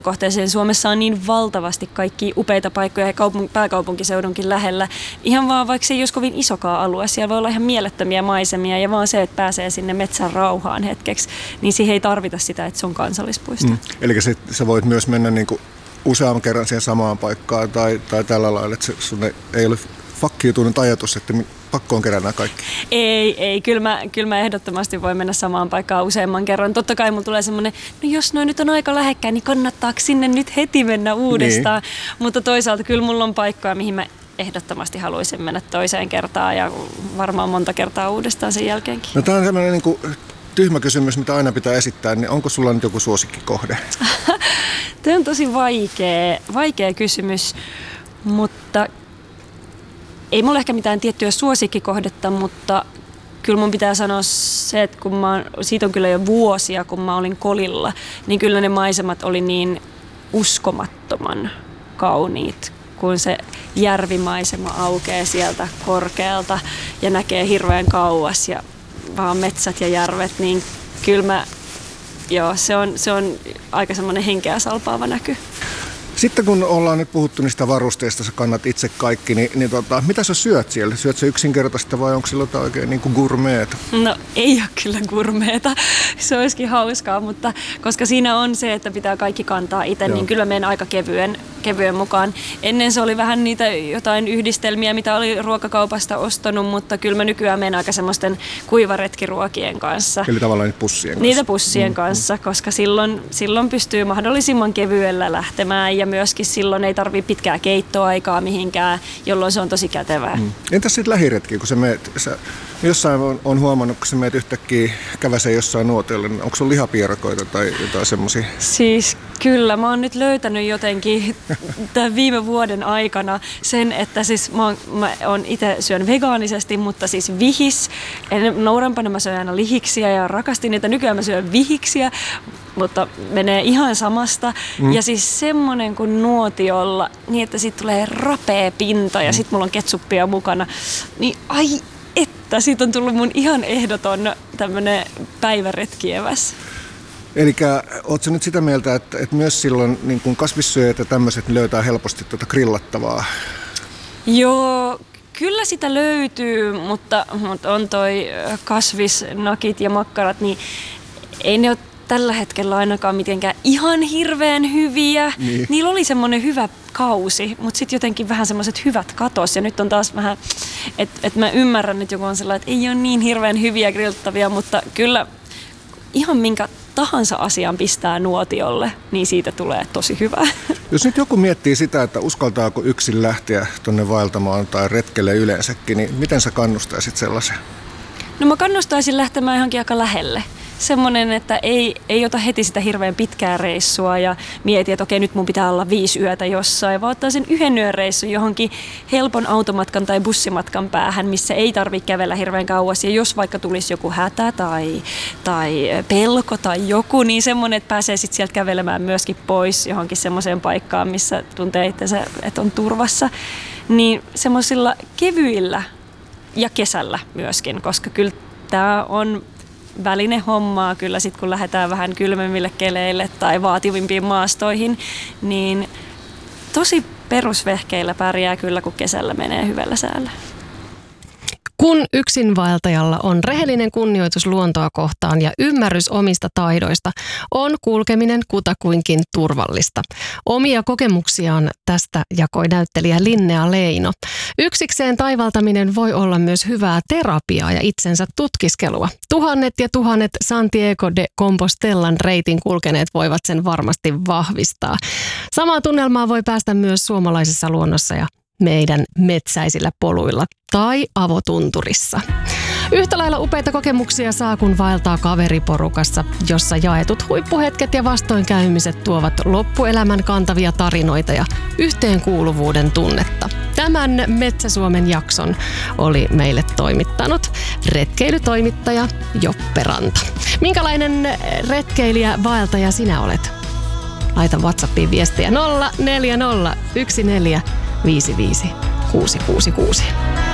kohteeseen. Suomessa on niin valtavasti kaikki upeita paikkoja ja pääkaupunkiseudunkin lähellä. Ihan vaan vaikka se ei olisi kovin isokaan alue, siellä voi olla ihan mielettömiä maisemia ja vaan se, että pääsee sinne metsän rauhaan hetkeksi, niin siihen ei tarvita sitä, että se on kansallispuisto. Eli sä voit myös mennä niin kuin useamman kerran siihen samaan paikkaan tai tällä lailla, että sun ei ole fakkiutunut ajatus, että pakko on kerää nämä kaikki. Ei. Kyllä mä ehdottomasti voi mennä samaan paikkaan useamman kerran. Totta kai mulla tulee semmoinen, no jos noin nyt on aika lähekkäin, niin kannattaako sinne nyt heti mennä uudestaan. Niin. Mutta toisaalta kyllä mulla on paikkoja, mihin mä ehdottomasti haluaisin mennä toiseen kertaan ja varmaan monta kertaa uudestaan sen jälkeenkin. No tämä on sellainen niin kuin tyhmä kysymys, mitä aina pitää esittää, niin onko sulla nyt joku suosikkikohde? Tämä on tosi vaikea kysymys, mutta ei mulla ehkä mitään tiettyä suosikkikohdetta, mutta kyllä mun pitää sanoa se, että kun siitä on kyllä jo vuosia, kun mä olin Kolilla, niin kyllä ne maisemat oli niin uskomattoman kauniit, kun se järvimaisema aukeaa sieltä korkealta ja näkee hirveän kauas ja vaan metsät ja järvet, niin kyllä se on aika semmoinen henkeä salpaava näky. Sitten kun ollaan nyt puhuttu niistä varusteista, sä kannat itse kaikki, niin mitä sä syöt siellä? Syöt sä yksinkertaista vai onko sillä jotain oikein niin kuin gourmeeta? No ei ole kyllä gourmeeta. Se olisikin hauskaa, mutta koska siinä on se, että pitää kaikki kantaa itse, niin kyllä menen aika kevyen mukaan. Ennen se oli vähän niitä jotain yhdistelmiä, mitä oli ruokakaupasta ostanut, mutta kyllä mä nykyään menen aika semmoisten kuivaretkiruokien kanssa. Eli tavallaan niitä pussien kanssa. Niitä pussien kanssa, koska silloin pystyy mahdollisimman kevyellä lähtemään ja myöskin silloin ei tarvitse pitkää keittoaikaa mihinkään, jolloin se on tosi kätevää. Entäs sitten lähiretki, kun sä meet, jossain on huomannut, kun sä meet yhtäkkiä käväseen jossain nuotiolla, niin onko sun lihapiirakoita tai jotain semmoisia? Siis kyllä, mä oon nyt löytänyt jotenkin tämän viime vuoden aikana sen, että siis mä oon itse syön vegaanisesti, mutta siis vihis. Nuorempana mä söin aina lihiksiä ja rakastin niitä. Nykyään mä syön vihiksiä, mutta menee ihan samasta. Ja siis semmonen kuin nuotiolla, niin että siitä tulee rapea pinta ja sit mulla on ketsuppia mukana. Niin ai että, siitä on tullut mun ihan ehdoton tämmönen päiväretkieväs. Elikkä ootko nyt sitä mieltä, että myös silloin niin kun kasvissyöjät ja tämmöiset löytää helposti grillattavaa? Joo, kyllä sitä löytyy, mutta on toi kasvisnakit ja makkarat, niin ei ne ole tällä hetkellä ainakaan mitenkään ihan hirveän hyviä. Niin. Niillä oli semmoinen hyvä kausi, mutta sitten jotenkin vähän semmoiset hyvät katos. Ja nyt on taas vähän, että mä ymmärrän, että joku on sellainen, että ei ole niin hirveän hyviä grillattavia, mutta kyllä ihan minkä tahansa asian pistää nuotiolle, niin siitä tulee tosi hyvää. Jos nyt joku miettii sitä, että uskaltaako yksin lähteä tuonne vaeltamaan tai retkelle yleensäkin, niin miten sä kannustaisit sellaisen? No mä kannustaisin lähtemään johonkin aika lähelle. Semmoinen, että ei ota heti sitä hirveän pitkää reissua ja mieti, että okei, nyt mun pitää olla 5 yötä jossain, vaan ottaa sen 1 yön reissun johonkin helpon automatkan tai bussimatkan päähän, missä ei tarvitse kävellä hirveän kauas. Ja jos vaikka tulisi joku hätä tai pelko tai joku, niin semmoinen, että pääsee sitten sieltä kävelemään myöskin pois johonkin semmoiseen paikkaan, missä tuntee itsensä, että on turvassa. Niin semmoisilla kevyillä ja kesällä myöskin, koska kyllä tämä on välinehommaa kyllä sit kun lähdetään vähän kylmemmille keleille tai vaativimpiin maastoihin, niin tosi perusvehkeillä pärjää kyllä, kun kesällä menee hyvällä säällä. Kun yksinvaeltajalla on rehellinen kunnioitus luontoa kohtaan ja ymmärrys omista taidoista, on kulkeminen kutakuinkin turvallista. Omia kokemuksiaan tästä jakoi näyttelijä Linnea Leino. Yksikseen taivaltaminen voi olla myös hyvää terapiaa ja itsensä tutkiskelua. Tuhannet ja tuhannet Santiago de Compostellan reitin kulkeneet voivat sen varmasti vahvistaa. Samaa tunnelmaa voi päästä myös suomalaisessa luonnossa ja meidän metsäisillä poluilla tai avotunturissa. Yhtä lailla upeita kokemuksia saa, kun vaeltaa kaveriporukassa, jossa jaetut huippuhetket ja vastoinkäymiset tuovat loppuelämän kantavia tarinoita ja yhteenkuuluvuuden tunnetta. Tämän Metsä-Suomen jakson oli meille toimittanut retkeilytoimittaja Joppe Ranta. Minkälainen retkeilijä vaeltaja sinä olet? Laita WhatsAppiin viestiä 040 14 55 666.